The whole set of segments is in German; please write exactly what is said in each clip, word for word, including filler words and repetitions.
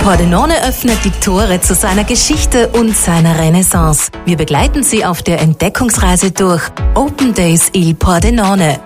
Pordenone öffnet die Tore zu seiner Geschichte und seiner Renaissance. Wir begleiten Sie auf der Entdeckungsreise durch Open Days Il Pordenone.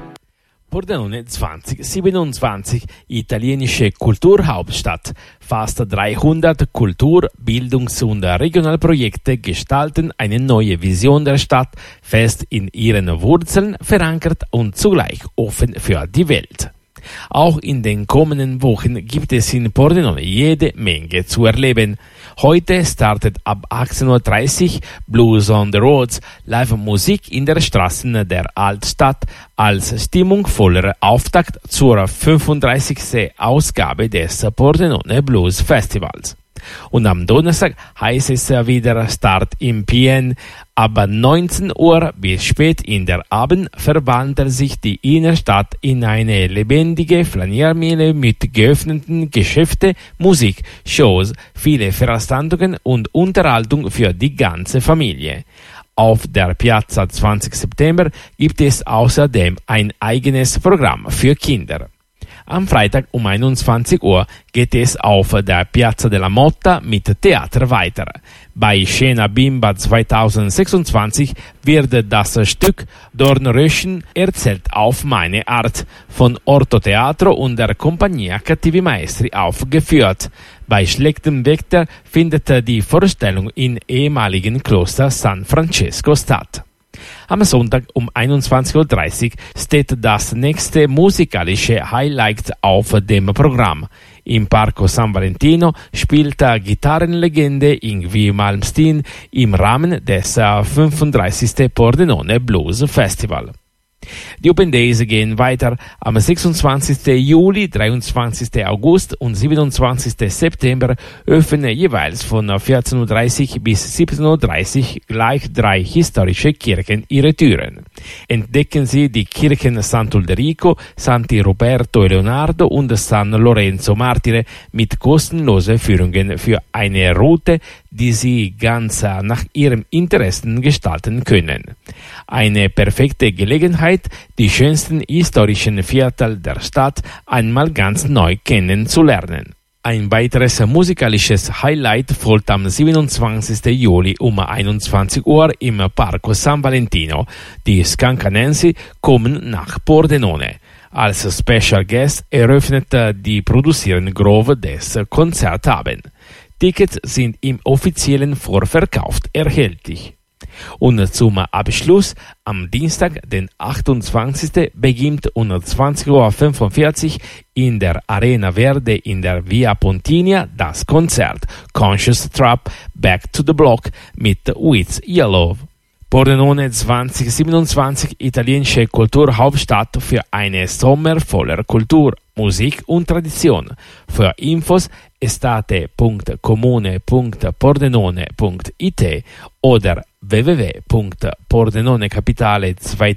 Pordenone zwanzig siebenundzwanzig, italienische Kulturhauptstadt. Fast dreihundert Kultur-, Bildungs- und Regionalprojekte gestalten eine neue Vision der Stadt, fest in ihren Wurzeln verankert und zugleich offen für die Welt. Auch in den kommenden Wochen gibt es in Pordenone jede Menge zu erleben. Heute startet ab achtzehn Uhr dreißig Blues on the Roads, Live-Musik in der Straßen der Altstadt als stimmungsvoller Auftakt zur fünfunddreißigsten Ausgabe des Pordenone Blues Festivals. Und am Donnerstag heißt es wieder Start im P N. Ab neunzehn Uhr bis spät in der Abend verwandelt sich die Innenstadt in eine lebendige Flaniermeile mit geöffneten Geschäften, Musik, Shows, viele Veranstaltungen und Unterhaltung für die ganze Familie. Auf der Piazza zwanzig September gibt es außerdem ein eigenes Programm für Kinder. Am Freitag um einundzwanzig Uhr geht es auf der Piazza della Motta mit Theater weiter. Bei Scena Bimba zweitausendsechsundzwanzig wird das Stück Dornröschen erzählt auf meine Art von Orto Teatro und der Compagnia Cattivi Maestri aufgeführt. Bei schlechtem Wetter findet die Vorstellung im ehemaligen Kloster San Francesco statt. Am Sonntag um einundzwanzig Uhr dreißig steht das nächste musikalische Highlight auf dem Programm. Im Parco San Valentino spielt Gitarrenlegende Yngwie Malmsteen im Rahmen des fünfunddreißigsten Pordenone Blues Festival. Die Open Days gehen weiter am sechsundzwanzigsten Juli, dreiundzwanzigsten August und siebenundzwanzigsten September öffnen jeweils von vierzehn Uhr dreißig bis siebzehn Uhr dreißig gleich drei historische Kirchen ihre Türen. Entdecken Sie die Kirchen Sant'Ulderico, Santi Roberto e Leonardo und San Lorenzo Martire mit kostenlosen Führungen für eine Route, die Sie ganz nach Ihrem Interessen gestalten können. Eine perfekte Gelegenheit, die schönsten historischen Viertel der Stadt einmal ganz neu kennenzulernen. Ein weiteres musikalisches Highlight folgt am siebenundzwanzigsten Juli um einundzwanzig Uhr im Parco San Valentino. Die Scancanensi kommen nach Pordenone. Als Special Guest eröffnet die Produzieren Grove des Konzertabend. Tickets sind im offiziellen Vorverkauf erhältlich. Und zum Abschluss am Dienstag, den achtundzwanzigsten beginnt um zwanzig Uhr fünfundvierzig in der Arena Verde in der Via Pontinia das Konzert Conscious Trap Back to the Block mit With Yellow. Pordenone zwanzig siebenundzwanzig, italienische Kulturhauptstadt für einen Sommer voller Kultur, Musik und Tradition. Für Infos estate punto comune punto pordenone punto it oder w w w punto pordenonecapitale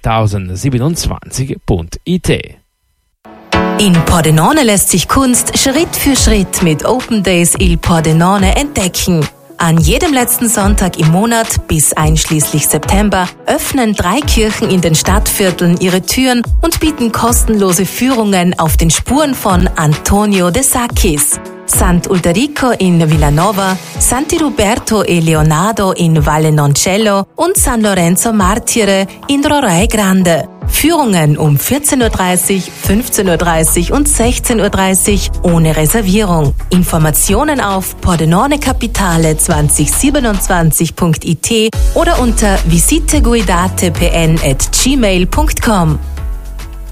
zweitausendsiebenundzwanzig punto it. In Pordenone lässt sich Kunst Schritt für Schritt mit Open Days Il Pordenone entdecken. An jedem letzten Sonntag im Monat bis einschließlich September öffnen drei Kirchen in den Stadtvierteln ihre Türen und bieten kostenlose Führungen auf den Spuren von Antonio de Sacchis. Sant'Ulderico in Villanova, Santi Roberto e Leonardo in Valle Noncello und San Lorenzo Martire in Rorae Grande. Führungen um vierzehn Uhr dreißig, fünfzehn Uhr dreißig und sechzehn Uhr dreißig ohne Reservierung. Informationen auf pordenonecapitale zweitausendsiebenundzwanzig punto it oder unter visiteguidatepn at gmail punkt com.